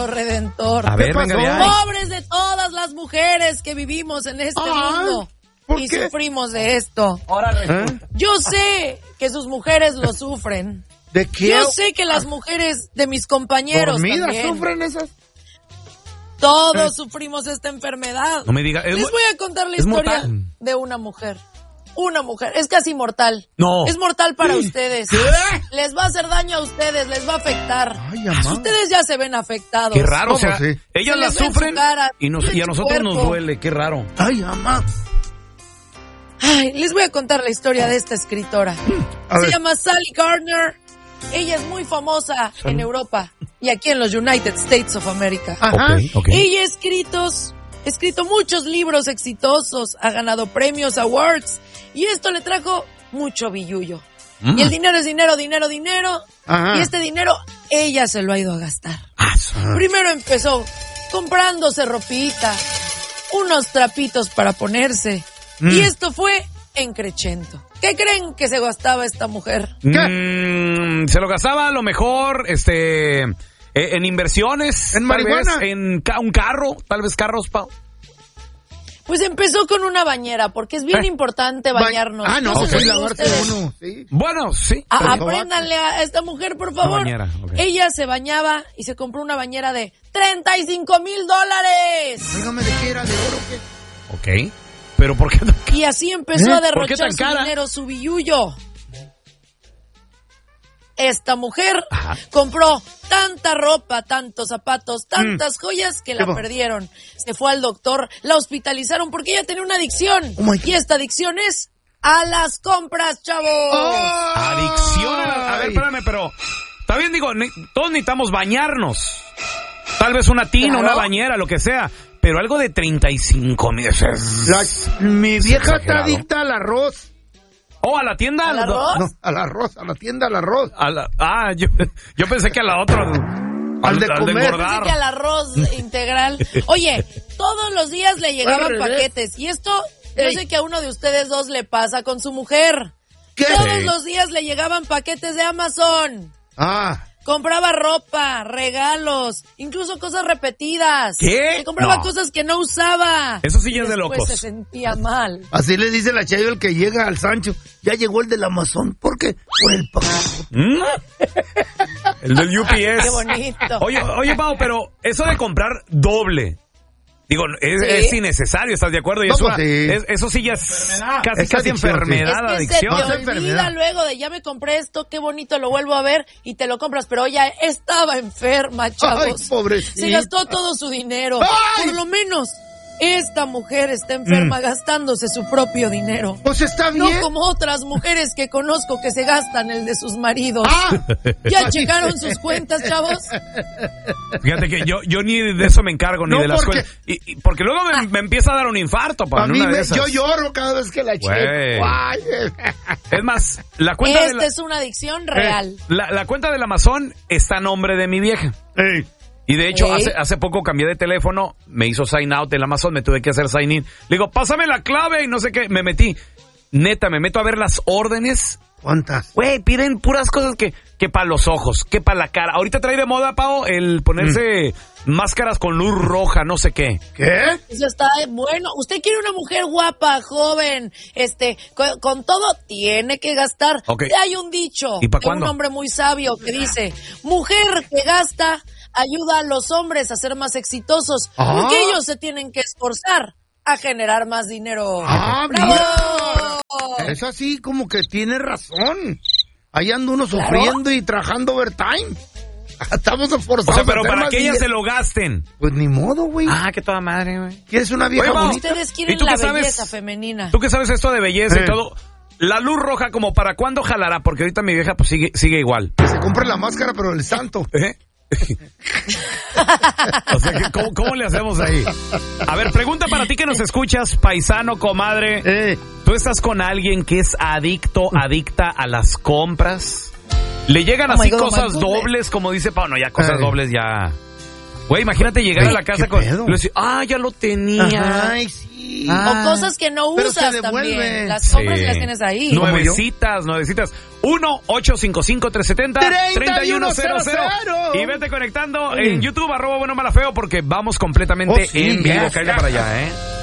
Cristo Redentor. A ver, venga, pobres de todas las mujeres que vivimos en este mundo y sufrimos de esto. Yo sé que sus mujeres lo sufren. ¿De qué? Yo sé que las mujeres de mis compañeros también sufren esas. Todos sufrimos esta enfermedad. No me diga. Les voy a contar la historia de una mujer. Una mujer. Es casi mortal. No. Es mortal para ustedes. ¿Qué? Les va a hacer daño a ustedes, les va a afectar. Ay, ustedes ya se ven afectados. Qué raro, o sea, ellas la sufren y a nosotros cuerpo. nos duele. Qué raro. Ay, mamá. Ay, les voy a contar la historia de esta escritora. Se llama Sally Gardner. Ella es muy famosa en Europa y aquí en los United States of America. Ajá. Okay. Ella ha escrito muchos libros exitosos, ha ganado premios, awards, y esto le trajo mucho billullo. Y el dinero es dinero, dinero, dinero. Ajá. Y este dinero ella se lo ha ido a gastar. Primero empezó comprándose ropita, unos trapitos para ponerse. Y esto fue encrechendo. ¿Qué creen que se gastaba esta mujer? Se lo gastaba a lo mejor en inversiones. En marihuana. En un carro, tal vez carros, Pau. Pues empezó con una bañera, porque es bien importante bañarnos. Lavarse uno, sí. Bueno, sí. Apréndanle a esta mujer, por favor. Bañera, Ella se bañaba y se compró una bañera de $35,000. Dígame de qué era, de oro, ¿qué? Ok. ¿Pero por qué? Y así empezó a ¿Por qué derrochar tan su cara? dinero, su billullo. Esta mujer compró tanta ropa, tantos zapatos, tantas joyas que la perdieron. Se fue al doctor, la hospitalizaron porque ella tenía una adicción. Y esta adicción es a las compras, chavos. Adicción a ver, espérame, pero está bien, digo, todos necesitamos bañarnos. Tal vez una tina, una bañera, lo que sea. Pero algo de 35,000. Mi vieja está adicta al arroz. ¿Oh, a la tienda? ¿Al arroz? No, al arroz, a la tienda al arroz. Yo pensé que a la otra. Al de comer. Pensé que al arroz integral. Oye, todos los días le llegaban paquetes. Y esto, yo sé que a uno de ustedes dos le pasa con su mujer. ¿Qué? Todos los días le llegaban paquetes de Amazon. Compraba ropa, regalos, incluso cosas repetidas. ¿Qué? Se compraba cosas que no usaba. Eso sí ya es de locos. Después se sentía mal. Así le dice la Chayo el que llega al Sancho. Ya llegó el del Amazon. ¿Por qué? Por el paquete. El del UPS. Qué bonito. Oye, Pau, pero eso de comprar doble. Digo, es innecesario, ¿estás de acuerdo? Y eso sí ya es casi enfermedad, adicción. Se te olvida luego de ya me compré esto, qué bonito, lo vuelvo a ver y te lo compras, pero ella estaba enferma, chavos. Ay, pobrecita. Se gastó todo su dinero. Por lo menos esta mujer está enferma gastándose su propio dinero. Pues está bien. No como otras mujeres que conozco que se gastan el de sus maridos. ¿Ya checaron sus cuentas, chavos? Fíjate que yo ni de eso me encargo, ni de las cuentas. Porque luego me empieza a dar un infarto. A mí yo lloro cada vez que la checo. Es más, la cuenta es una adicción real. La cuenta del Amazon está a nombre de mi vieja. Y de hecho, hace poco cambié de teléfono, me hizo sign out del Amazon, me tuve que hacer sign in. Le digo, pásame la clave y no sé qué. Me metí. Neta, me meto a ver las órdenes. ¿Cuántas? Güey, piden puras cosas que para los ojos, que para la cara. Ahorita trae de moda, Pau, el ponerse máscaras con luz roja, no sé qué. ¿Qué? Eso está bueno. Usted quiere una mujer guapa, joven, con todo tiene que gastar. Ya hay un dicho de un hombre muy sabio que dice, mujer que gasta ayuda a los hombres a ser más exitosos, porque ellos se tienen que esforzar a generar más dinero. ¡Bravo! Es así como que tiene razón. Ahí anda uno sufriendo y trabajando overtime. Estamos esforzados. O sea, pero para que ellas se lo gasten. Pues ni modo, güey. Qué toda madre, güey. ¿Quieres una vieja bonita? Ustedes quieren la belleza femenina. ¿Tú qué sabes esto de belleza y todo? La luz roja, ¿como para cuándo jalará? Porque ahorita mi vieja pues sigue igual. Que se compre la máscara, pero el santo. O sea, ¿cómo le hacemos ahí? A ver, pregunta para ti que nos escuchas, paisano, comadre. ¿Tú estás con alguien que es adicta a las compras? ¿Le llegan así cosas dobles, como dice Pau? No, ya cosas dobles ya. Güey, imagínate llegar a la casa con... Y decir, ya lo tenía. Ay, sí. O cosas que no usas también. Las compras y las tienes ahí. Nuevecitas. 1-855-370-3100. Y vete conectando en YouTube, @buenomalafeo, porque vamos completamente en vivo. Cállate para allá,